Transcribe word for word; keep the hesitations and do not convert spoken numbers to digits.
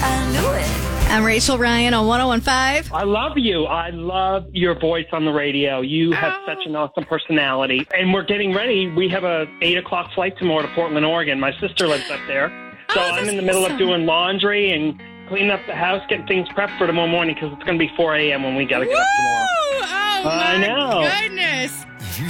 I knew it. I'm Rachel Ryan on one oh one point five. I love you. I love your voice on the radio. You have oh. such an awesome personality. And we're getting ready. We have a eight o'clock flight tomorrow to Portland, Oregon. My sister lives up there. So oh, I'm in the middle awesome. of doing laundry and cleaning up the house, getting things prepped for tomorrow morning because it's going to be four a.m. when we got to get up tomorrow. Oh, I my know. goodness.